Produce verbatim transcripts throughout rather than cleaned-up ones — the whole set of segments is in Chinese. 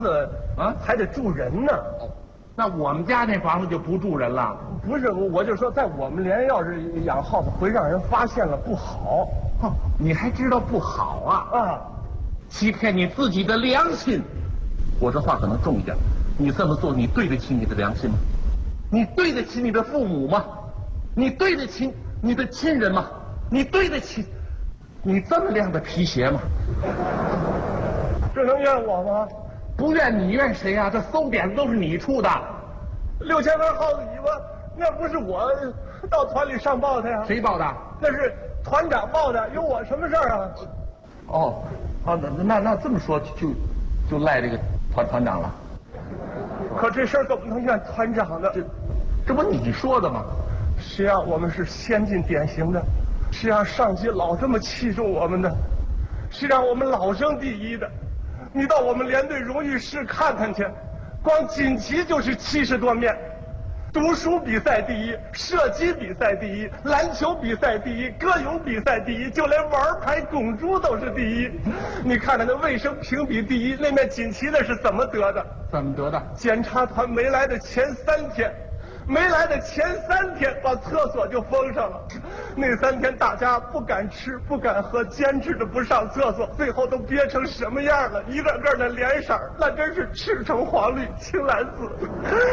子啊还得住人呢。 那我们家那房子就不住人了。 不是，我就说在我们连要是养耗子会让人发现了不好。 哦，你还知道不好啊？ 啊， 欺骗你自己的良心。我这话可能重一点，你这么做，你对得起你的良心吗？你对得起你的父母吗？你对得起你的亲人吗？你对得起你这么亮的皮鞋吗？ 这能怨我吗？ 不怨你怨谁啊？这馊点子都是你出的。 六千根耗子尾巴，那不是我到团里上报的呀？ 谁报的？ 那是团长报的，有我什么事儿啊？ 哦，哦，那那那这么说就就赖这个团团长了。 可这事儿怎么能怨团长呢？ 这这不你说的吗？ 谁让我们是先进典型的？谁让上级老这么器重我们的？谁让我们老争第一的？你到我们连队荣誉室看看去，光锦旗就是七十多面，读书比赛第一，射击比赛第一，篮球比赛第一，歌咏比赛第一，就连玩牌拱珠都是第一。你看看那卫生评比第一，那面锦旗那是怎么得的？ 怎么得的？ 检查团没来的前三天。没来的前三天，把厕所就封上了。那三天大家不敢吃，不敢喝，坚持着不上厕所，最后都憋成什么样了？一个个的脸色那真是赤橙黄绿青蓝紫。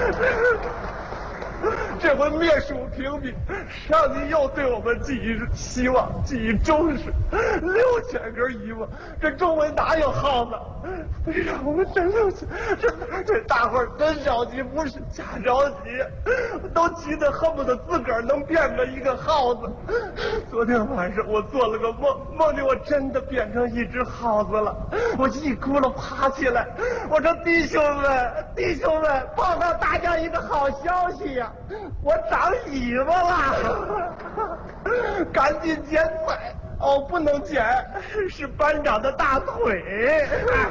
这回灭鼠评比，上级又对我们寄予希望，寄予重视。六千根尾巴，这周围哪有耗子？哎呀，我们真六千，这这大伙儿真着急，不是假着急，都急得恨不得自个儿能变个一个耗子。昨天晚上我做了个梦，梦见我真的变成一只耗子了。我一咕噜爬起来，我说弟兄们，弟兄们，报告大家一个好消息呀！我长尾巴了，赶紧剪彩。哦，不能剪，是班长的大腿。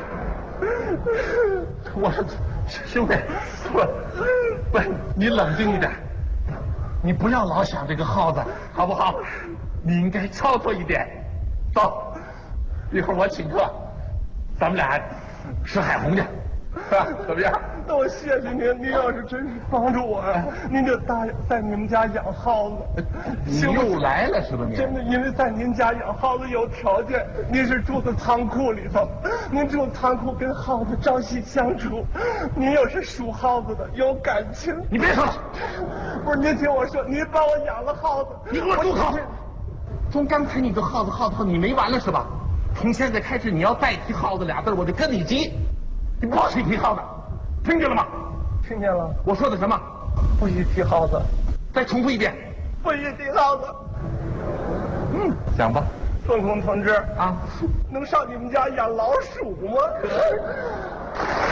我说兄弟，不不，你冷静一点，你不要老想这个耗子，好不好？你应该操作一点。走，一会儿我请客，咱们俩吃海虹去。啊，怎么样？ 那我谢谢您，您要是真是帮助我呀，您就答应在你们家养耗子。 你又来了是吧？你真的，因为在您家养耗子有条件，您是住在仓库里头，您住仓库跟耗子朝夕相处，您又是属耗子的，有感情。 你别说了， 不是您听我说，您帮我养了耗子， 你给我住口！从刚才你就耗子耗子，你没完了是吧？从现在开始，你要再提耗子俩字，我就跟你急。你不许提耗子，听见了吗？ 听见了。 我说的什么？ 不许提耗子。 再重复一遍。 不许提耗子。 嗯，讲吧。 孙红同志啊， 能上你们家养老鼠吗？